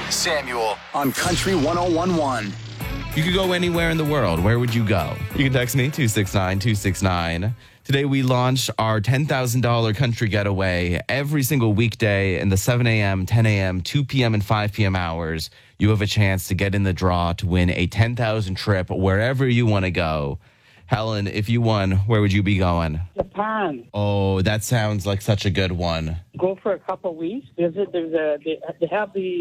Samuel on Country 101.1. You could go anywhere in the world. Where would you go? You can text me, 269-269. Today, we launch our $10,000 country getaway every single weekday in the 7 a.m., 10 a.m., 2 p.m., and 5 p.m. hours. You have a chance to get in the draw to win a $10,000 trip wherever you want to go. Helen, if you won, where would you be going? Japan. Oh, that sounds like such a good one. Go for a couple weeks. Visit. They have the